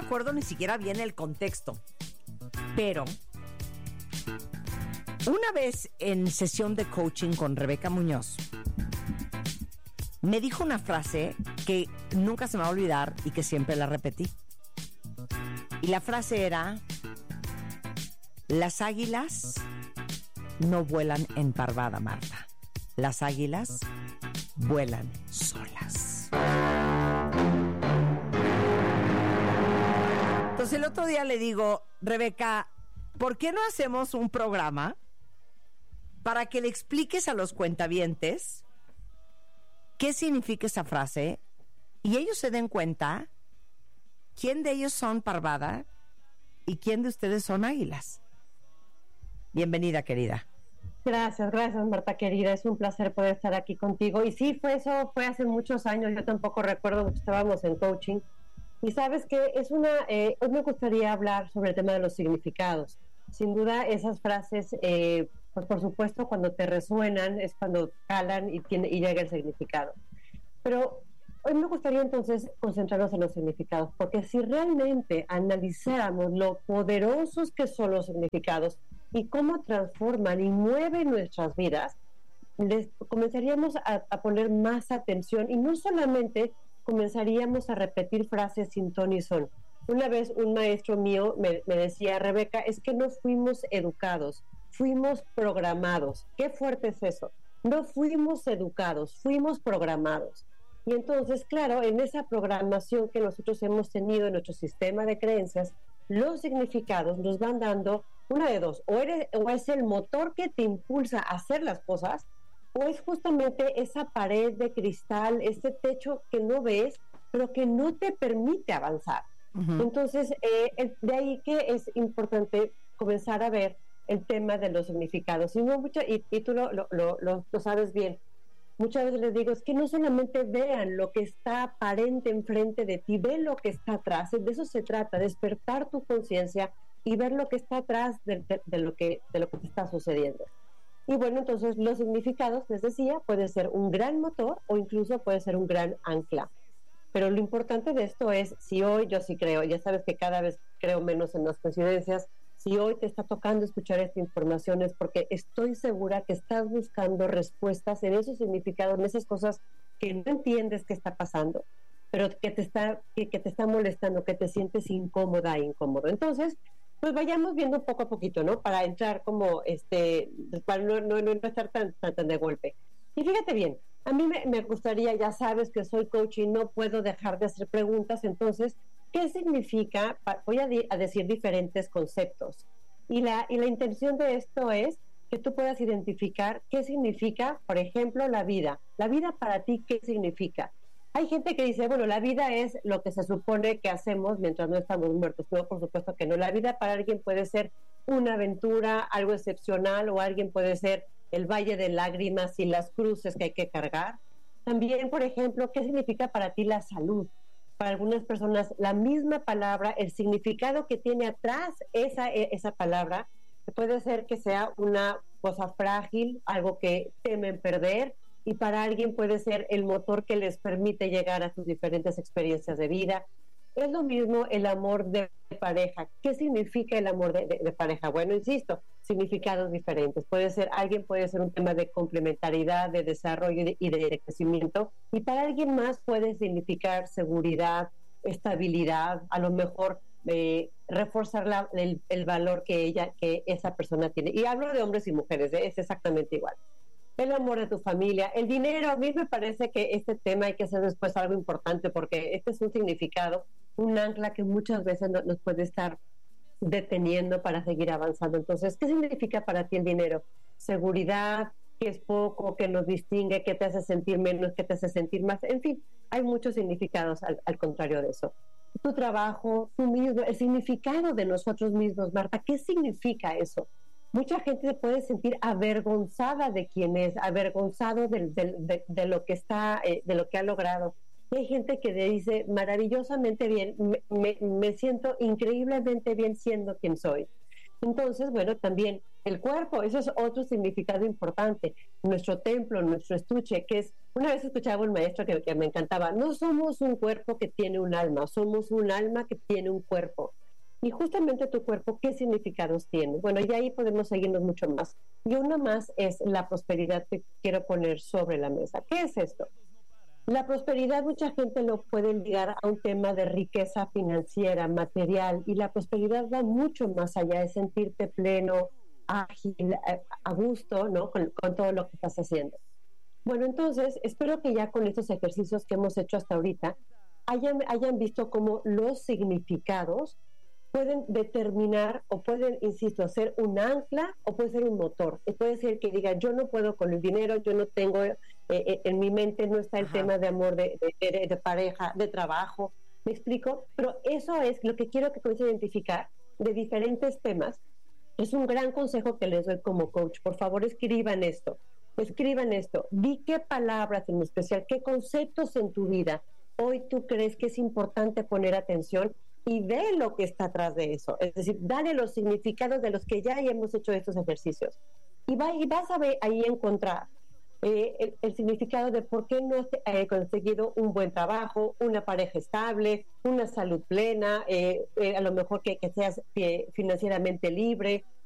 acuerdo ni siquiera bien el contexto, pero una vez en sesión de coaching con Rebeca Muñoz, me dijo una frase que nunca se me va a olvidar y que siempre la repetí. Y la frase era: las águilas no vuelan en parvada, Marta. Las águilas vuelan solas. Entonces el otro día le digo, Rebeca, ¿por qué no hacemos un programa para que le expliques a los cuentavientes qué significa esa frase y ellos se den cuenta quién de ellos son parvada y quién de ustedes son águilas? Bienvenida, querida. Gracias, Marta querida, es un placer poder estar aquí contigo. Y sí, fue hace muchos años, yo tampoco recuerdo que estábamos en coaching. Y sabes que hoy me gustaría hablar sobre el tema de los significados. Sin duda esas frases, pues por supuesto cuando te resuenan es cuando calan y llega el significado. Pero hoy me gustaría entonces concentrarnos en los significados, porque si realmente analizáramos lo poderosos que son los significados y cómo transforman y mueven nuestras vidas, comenzaríamos a poner más atención y no solamente comenzaríamos a repetir frases sin ton y son. Una vez un maestro mío me decía, Rebeca, es que no fuimos educados, fuimos programados. Qué fuerte es eso. No fuimos educados, fuimos programados. Y entonces, claro, en esa programación que nosotros hemos tenido en nuestro sistema de creencias, los significados nos van dando una de dos, o es el motor que te impulsa a hacer las cosas, o es justamente esa pared de cristal, ese techo que no ves, pero que no te permite avanzar. Uh-huh. Entonces, de ahí que es importante comenzar a ver el tema de los significados. Y tú lo sabes bien. Muchas veces les digo, es que no solamente vean lo que está aparente enfrente de ti, ve lo que está atrás. De eso se trata, despertar tu conciencia y ver lo que está atrás de lo que te está sucediendo. Y bueno, entonces los significados, les decía, puede ser un gran motor o incluso puede ser un gran ancla. Pero lo importante de esto es, si hoy yo sí creo, ya sabes que cada vez creo menos en las coincidencias, si hoy te está tocando escuchar esta información es porque estoy segura que estás buscando respuestas en esos significados, en esas cosas que no entiendes qué está pasando, pero que te está molestando, que te sientes incómoda, incómodo. Entonces, pues vayamos viendo poco a poquito, ¿no? Para entrar como, para no estar tan de golpe. Y fíjate bien, a mí me gustaría, ya sabes que soy coach y no puedo dejar de hacer preguntas, entonces, ¿qué significa? Voy a decir diferentes conceptos. Y la intención de esto es que tú puedas identificar qué significa, por ejemplo, la vida. La vida para ti, ¿qué significa? Hay gente que dice, bueno, la vida es lo que se supone que hacemos mientras no estamos muertos. No, por supuesto que no. La vida para alguien puede ser una aventura, algo excepcional, o alguien puede ser el valle de lágrimas y las cruces que hay que cargar. También, por ejemplo, ¿qué significa para ti la salud? Para algunas personas, la misma palabra, el significado que tiene atrás esa palabra, puede ser que sea una cosa frágil, algo que temen perder, y para alguien puede ser el motor que les permite llegar a sus diferentes experiencias de vida. Es lo mismo el amor de pareja. ¿Qué significa el amor de pareja? Bueno, insisto, significados diferentes. Alguien puede ser un tema de complementariedad, de desarrollo y de crecimiento, y para alguien más puede significar seguridad, estabilidad, a lo mejor reforzar el valor que esa persona tiene. Y hablo de hombres y mujeres, es exactamente igual. El amor de tu familia, el dinero. A mí me parece que este tema hay que hacer después algo importante, porque este es un significado, un ancla que muchas veces nos puede estar deteniendo para seguir avanzando. Entonces, ¿qué significa para ti el dinero? Seguridad, que es poco, que nos distingue, que te hace sentir menos, que te hace sentir más. En fin, hay muchos significados al contrario de eso. Tu trabajo, tú mismo, el significado de nosotros mismos, Marta, ¿qué significa eso? Mucha gente se puede sentir avergonzada de quién es, avergonzado de lo que está, de lo que ha logrado. Y hay gente que le dice maravillosamente bien, me siento increíblemente bien siendo quien soy. Entonces, bueno, también El cuerpo, eso es otro significado importante. Nuestro templo, nuestro estuche, que es, una vez escuchaba un maestro que me encantaba, no somos un cuerpo que tiene un alma, somos un alma que tiene un cuerpo. Y justamente tu cuerpo, ¿qué significados tiene? Bueno, y ahí podemos seguirnos mucho más. Y una más es la prosperidad que quiero poner sobre la mesa. ¿Qué es esto? La prosperidad, mucha gente lo puede ligar a un tema de riqueza financiera, material, y la prosperidad va mucho más allá de sentirte pleno, ágil, a gusto, ¿no? Con todo lo que estás haciendo. Bueno, entonces, espero que ya con estos ejercicios que hemos hecho hasta ahorita, hayan visto cómo los significados pueden determinar o pueden, insisto, ser un ancla o puede ser un motor. Puede ser que diga, yo no puedo con el dinero, yo no tengo, en mi mente no está el tema de amor, de pareja, de trabajo, ¿me explico? Pero eso es lo que quiero que comiencen a identificar de diferentes temas. Es un gran consejo que les doy como coach. Por favor, escriban esto. Di qué palabras en especial, qué conceptos en tu vida hoy tú crees que es importante poner atención y ve lo que está atrás de eso. Es decir, dale los significados de los que ya hemos hecho estos ejercicios. Y vas a ver ahí encontrar el significado de por qué no has conseguido un buen trabajo, una pareja estable, una salud plena, a lo mejor que seas financieramente libre,